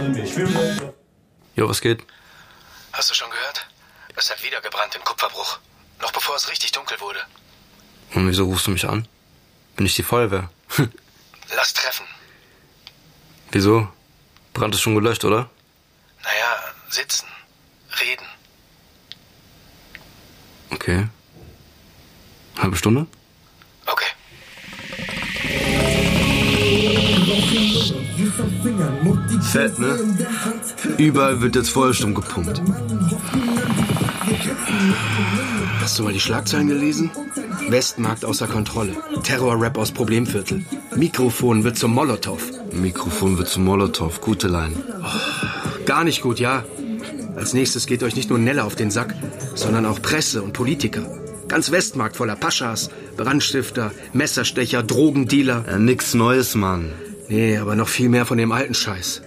Jo, was geht? Hast du schon gehört? Es hat wieder gebrannt im Kupferbruch. Noch bevor es richtig dunkel wurde. Und wieso rufst du mich an? Bin ich die Feuerwehr? Lass treffen. Wieso? Brand ist schon gelöscht, oder? Naja, sitzen. Reden. Okay. Halbe Stunde? Okay. Fett, ne? Überall wird jetzt Feuersturm gepumpt. Hast du mal die Schlagzeilen gelesen? Westmarkt außer Kontrolle. Terror-Rap aus Problemviertel. Mikrofon wird zum Molotow. Mikrofon wird zum Molotow. Gute Line. Oh, gar nicht gut, ja. Als nächstes geht euch nicht nur Nelle auf den Sack, sondern auch Presse und Politiker. Ganz Westmarkt voller Paschas, Brandstifter, Messerstecher, Drogendealer. Ja, nix Neues, Mann. Nee, aber noch viel mehr von dem alten Scheiß.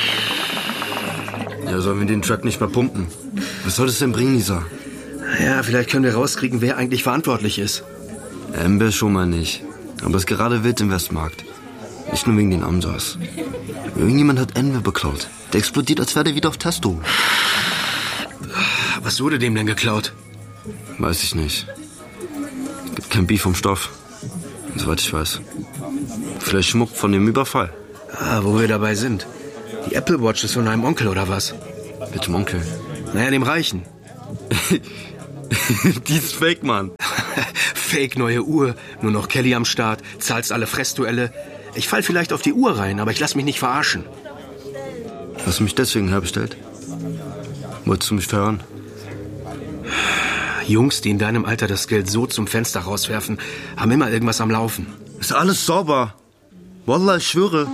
Ja, sollen wir den Track nicht mehr pumpen? Was soll das denn bringen, Lisa? Ja, vielleicht können wir rauskriegen, wer eigentlich verantwortlich ist. Ember schon mal nicht. Aber es ist gerade wild im Westmarkt. Nicht nur wegen den Amsas. Irgendjemand hat Enver beklaut. Der explodiert, als wäre der wieder auf Testo. Was wurde dem denn geklaut? Weiß ich nicht. Gibt kein Beef vom Stoff. Soweit ich weiß. Vielleicht Schmuck von dem Überfall. Ah, wo wir dabei sind. Die Apple Watch ist von einem Onkel, oder was? Welchem Onkel? Naja, dem Reichen. Die ist fake, Mann. Fake neue Uhr. Nur noch Kelly am Start. Zahlst alle Fressduelle. Ich fall vielleicht auf die Uhr rein, aber ich lass mich nicht verarschen. Hast du mich deswegen herbestellt? Wolltest du mich verhören? Jungs, die in deinem Alter das Geld so zum Fenster rauswerfen, haben immer irgendwas am Laufen. Ist alles sauber. Wallah, ich schwöre.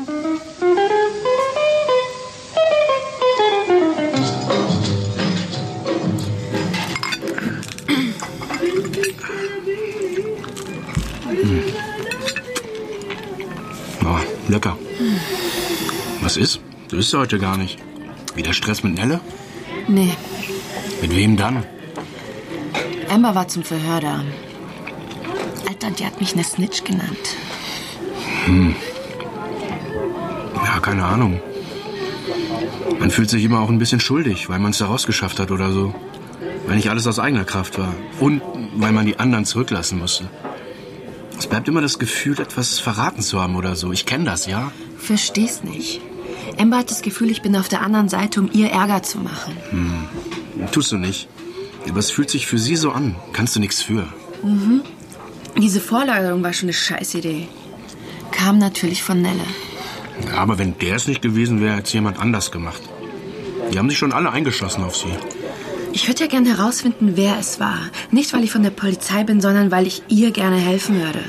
Oh, lecker. Was ist? Du isst heute gar nicht. Wieder Stress mit Nelle? Nee. Mit wem dann? Emma war zum Verhör da. Alter, die hat mich eine Snitch genannt. Ja, keine Ahnung. Man fühlt sich immer auch ein bisschen schuldig, weil man es da rausgeschafft hat oder so. Weil nicht alles aus eigener Kraft war. Und weil man die anderen zurücklassen musste. Es bleibt immer das Gefühl, etwas verraten zu haben oder so. Ich kenne das, ja? Versteh's nicht. Emma hat das Gefühl, ich bin auf der anderen Seite, um ihr Ärger zu machen. Tust du nicht. Aber es fühlt sich für sie so an. Kannst du nichts für. Diese Vorlagerung war schon eine Scheißidee. Kam natürlich von Nelle. Ja, aber wenn der es nicht gewesen wäre, hätte es jemand anders gemacht. Die haben sich schon alle eingeschossen auf sie. Ich würde ja gerne herausfinden, wer es war. Nicht, weil ich von der Polizei bin, sondern weil ich ihr gerne helfen würde.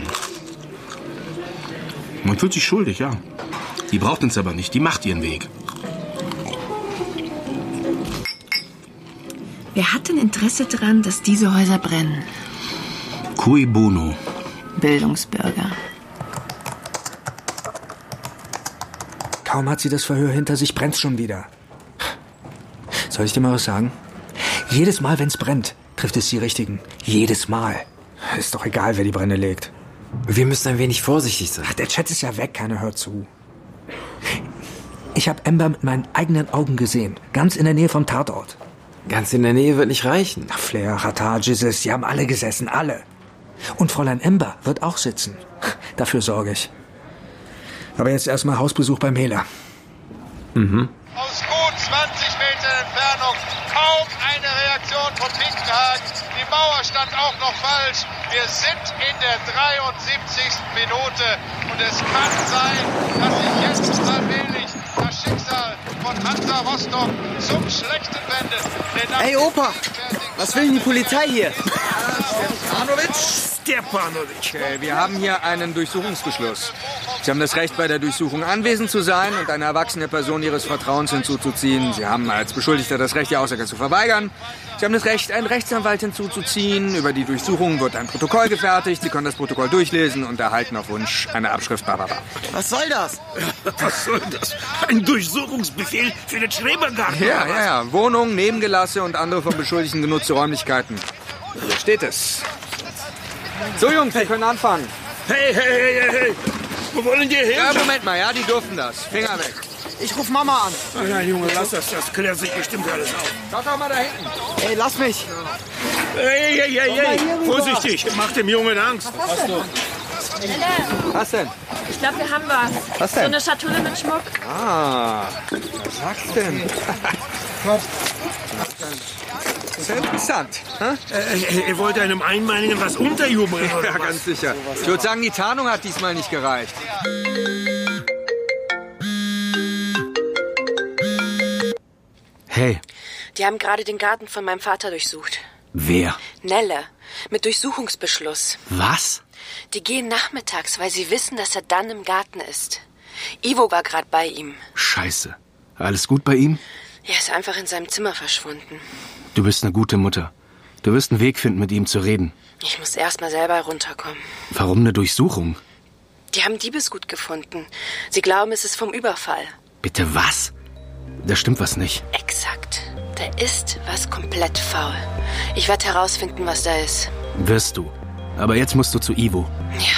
Man fühlt sich schuldig, ja. Die braucht uns aber nicht. Die macht ihren Weg. Wer hat denn Interesse daran, dass diese Häuser brennen? Cui bono. Bildungsbürger. Kaum hat sie das Verhör hinter sich, brennt's schon wieder. Soll ich dir mal was sagen? Jedes Mal, wenn's brennt, trifft es die Richtigen. Jedes Mal. Ist doch egal, wer die Brände legt. Wir müssen ein wenig vorsichtig sein. Ach, der Chat ist ja weg, keiner hört zu. Ich habe Ember mit meinen eigenen Augen gesehen. Ganz in der Nähe vom Tatort. Ganz in der Nähe wird nicht reichen. Ach, Flair, Hatar, Jizzes, die haben alle gesessen, alle. Und Fräulein Ember wird auch sitzen. Dafür sorge ich. Aber jetzt erstmal Hausbesuch beim Hehler. Aus gut 20 Metern Entfernung kaum eine Reaktion von Finkenhagen. Die Mauer stand auch noch falsch. Wir sind in der 73. Minute. Und es kann sein, dass sich jetzt allmählich das Schicksal von Hansa Rostock zum Schlechten wendet. Ey, Opa! Was will denn die Polizei hier? Stepanovic. Okay, wir haben hier einen Durchsuchungsbeschluss. Sie haben das Recht, bei der Durchsuchung anwesend zu sein und eine erwachsene Person Ihres Vertrauens hinzuzuziehen. Sie haben als Beschuldigter das Recht, die Aussage zu verweigern. Sie haben das Recht, einen Rechtsanwalt hinzuzuziehen. Über die Durchsuchung wird ein Protokoll gefertigt. Sie können das Protokoll durchlesen und erhalten auf Wunsch eine Abschrift. Was soll das? Was soll das? Ein Durchsuchungsbefehl für den Schrebergarten? Ja. Wohnungen, Nebengelasse und andere von Beschuldigten genutzte Räumlichkeiten. Hier steht es. So, Jungs, wir können anfangen. Hey. Wo wollen die hin? Ja, Moment mal, ja, die dürfen das. Finger weg. Ich ruf Mama an. Nein, Junge, lass das. Das klärt sich bestimmt alles auf. Schaut doch mal da hinten. Ey, lass mich. Hey. Vorsichtig, mach dem Jungen Angst. Was denn? Ich glaube, wir haben was. Was denn? So eine Schatulle mit Schmuck. Ah, was sagst denn? Das ist ja interessant. Er wollte einem Einmeinigen was unterjubeln, oder Ja, was? ganz sicher. Ich würde sagen, die Tarnung hat diesmal nicht gereicht. Hey, Die haben gerade den Garten von meinem Vater durchsucht. wer? Nelle. Mit Durchsuchungsbeschluss. Was? Die gehen nachmittags, weil sie wissen, dass er dann im Garten ist. Ivo war gerade bei ihm. Scheiße. Alles gut bei ihm? Er ist einfach in seinem Zimmer verschwunden. Du bist eine gute Mutter. Du wirst einen Weg finden, mit ihm zu reden. Ich muss erst mal selber runterkommen. Warum eine Durchsuchung? Die haben Diebesgut gefunden. Sie glauben, es ist vom Überfall. Bitte was? Da stimmt was nicht. Exakt. Da ist was komplett faul. Ich werde herausfinden, was da ist. Wirst du. Aber jetzt musst du zu Ivo. Ja,